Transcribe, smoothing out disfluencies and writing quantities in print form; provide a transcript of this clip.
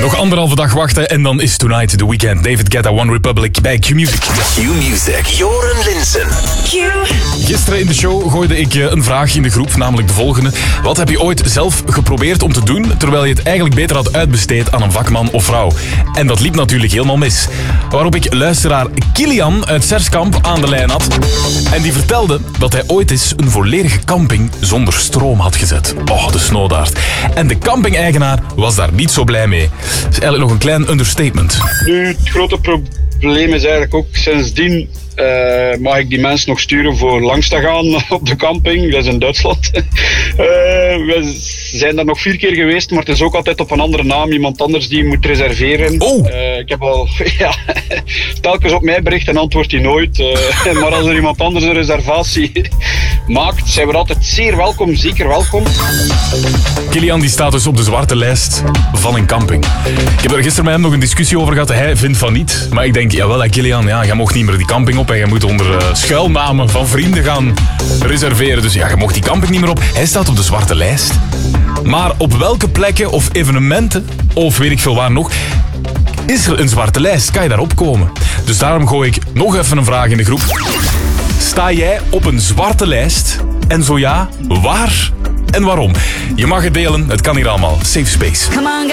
Nog 1,5 dag wachten en dan is Tonight The Weeknd. David Guetta, One Republic bij Q-Music. Q-Music, Joren Linssen. Gisteren in de show gooide ik een vraag in de groep, namelijk de volgende. Wat heb je ooit zelf geprobeerd om te doen, terwijl je het eigenlijk beter had uitbesteed aan een vakman of vrouw? En dat liep natuurlijk helemaal mis. Waarop ik luisteraar Kilian uit Serskamp aan de lijn had. En die vertelde dat hij ooit eens een volledige camping zonder stroom had gezet. Oh, de snoodaard. En de camping-eigenaar was daar niet zo blij mee. Dat is eigenlijk nog een klein understatement. Nu, het grote probleem is eigenlijk ook sindsdien mag ik die mensen nog sturen voor langs te gaan op de camping. Dat is in Duitsland. We zijn daar nog 4 keer geweest, maar het is ook altijd op een andere naam. Iemand anders die moet reserveren. Oh. Ik heb al telkens op mij bericht en antwoordt hij nooit. Maar als er iemand anders een reservatie maakt, zijn we altijd zeer welkom, zeker welkom. Kilian die staat dus op de zwarte lijst van een camping. Ik heb er gisteren met hem nog een discussie over gehad. Hij vindt van niet. Maar ik denk, jawel, Kilian, ja, jij mocht niet meer die camping op en je moet onder schuilnamen van vrienden gaan reserveren. Dus ja, je mocht die camping niet meer op. Hij staat op de zwarte lijst. Maar op welke plekken of evenementen, of weet ik veel waar nog, is er een zwarte lijst? Kan je daarop komen? Dus daarom gooi ik nog even een vraag in de groep. Sta jij op een zwarte lijst? En zo ja, waar en waarom? Je mag het delen, het kan hier allemaal. Safe space. Come on,